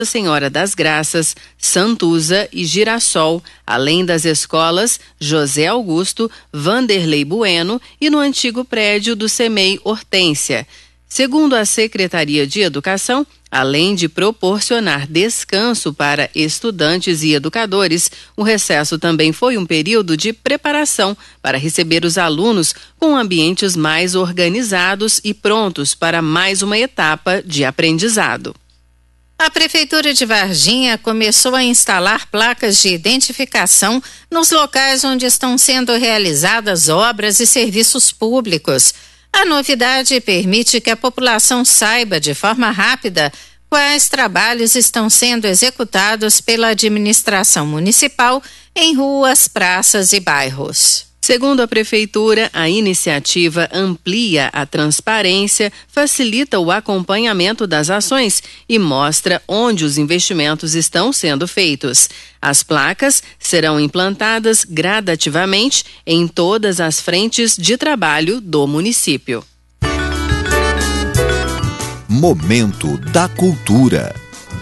Senhora das Graças, Santuza e Girassol, além das escolas José Augusto, Vanderlei Bueno e no antigo prédio do CEMEI Hortência. Segundo a Secretaria de Educação, além de proporcionar descanso para estudantes e educadores, o recesso também foi um período de preparação para receber os alunos com ambientes mais organizados e prontos para mais uma etapa de aprendizado. A Prefeitura de Varginha começou a instalar placas de identificação nos locais onde estão sendo realizadas obras e serviços públicos. A novidade permite que a população saiba de forma rápida quais trabalhos estão sendo executados pela administração municipal em ruas, praças e bairros. Segundo a Prefeitura, a iniciativa amplia a transparência, facilita o acompanhamento das ações e mostra onde os investimentos estão sendo feitos. As placas serão implantadas gradativamente em todas as frentes de trabalho do município. Momento da Cultura.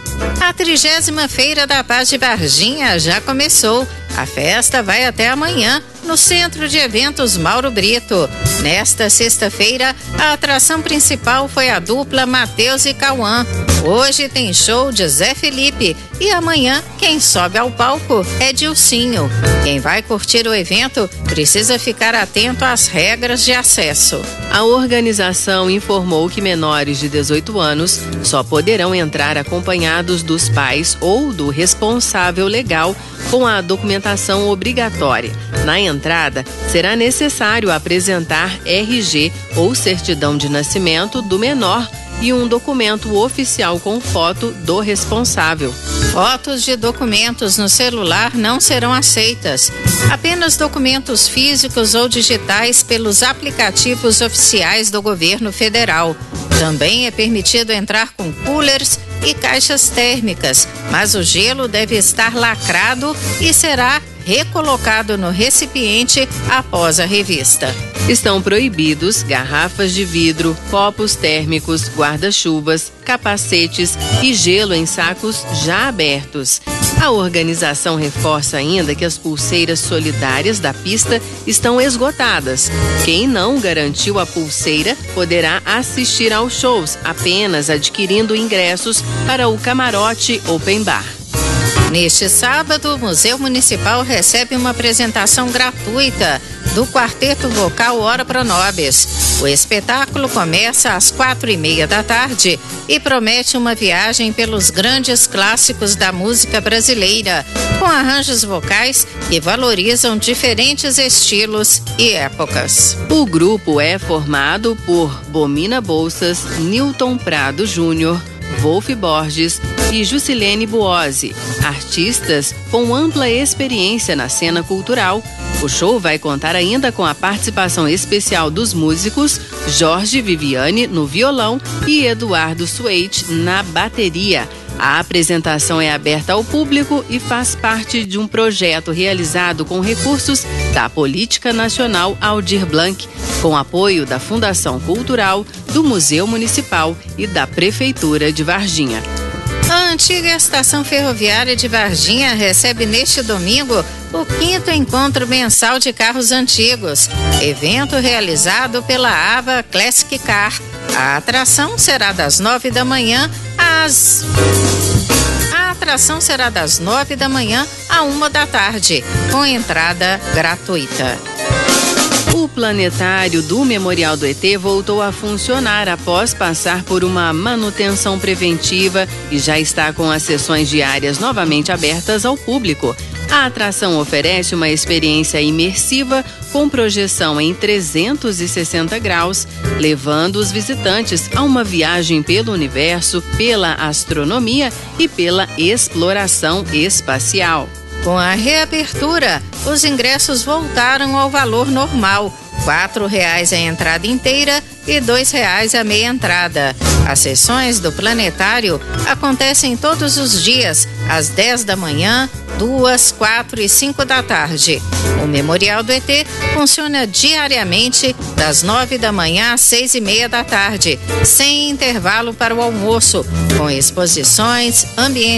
A 30ª Feira da Paz de Varginha já começou. A festa vai até amanhã no Centro de Eventos Mauro Brito. Nesta sexta-feira, a atração principal foi a dupla Matheus e Cauã. Hoje tem show de Zé Felipe e amanhã quem sobe ao palco é Dilcinho. Quem vai curtir o evento precisa ficar atento às regras de acesso. A organização informou que menores de 18 anos só poderão entrar acompanhados dos pais ou do responsável legal com a documentação obrigatória. Na entrada, será necessário apresentar RG ou certidão de nascimento do menor e um documento oficial com foto do responsável. Fotos de documentos no celular não serão aceitas. Apenas documentos físicos ou digitais pelos aplicativos oficiais do governo federal. Também é permitido entrar com coolers e caixas térmicas, mas o gelo deve estar lacrado e será recolocado no recipiente após a revista. Estão proibidos garrafas de vidro, copos térmicos, guarda-chuvas, capacetes e gelo em sacos já abertos. A organização reforça ainda que as pulseiras solidárias da pista estão esgotadas. Quem não garantiu a pulseira poderá assistir aos shows apenas adquirindo ingressos para o camarote Open Bar. Neste sábado, o Museu Municipal recebe uma apresentação gratuita do Quarteto Vocal Ora Pro Nobis. O espetáculo começa às 4:30 da tarde e promete uma viagem pelos grandes clássicos da música brasileira, com arranjos vocais que valorizam diferentes estilos e épocas. O grupo é formado por Bomina Bolsas, Newton Prado Júnior, Wolf Borges e Jusilene Buozzi, artistas com ampla experiência na cena cultural. O show vai contar ainda com a participação especial dos músicos Jorge Viviane no violão e Eduardo Suete na bateria. A apresentação é aberta ao público e faz parte de um projeto realizado com recursos da Política Nacional Aldir Blanc, com apoio da Fundação Cultural, do Museu Municipal e da Prefeitura de Varginha. A antiga estação ferroviária de Varginha recebe neste domingo o 5º encontro mensal de carros antigos, evento realizado pela Ava Classic Car. A atração será das 9 da manhã à 1 da tarde, com entrada gratuita. O planetário do Memorial do ET voltou a funcionar após passar por uma manutenção preventiva e já está com as sessões diárias novamente abertas ao público. A atração oferece uma experiência imersiva com projeção em 360 graus, levando os visitantes a uma viagem pelo universo, pela astronomia e pela exploração espacial. Com a reabertura, os ingressos voltaram ao valor normal, R$ 4,00 a entrada inteira e R$ 2,00 a meia entrada. As sessões do planetário acontecem todos os dias, às 10 da manhã, 2, 4 e 5 da tarde. O Memorial do ET funciona diariamente das 9 da manhã às 6:30 da tarde, sem intervalo para o almoço, com exposições, ambiente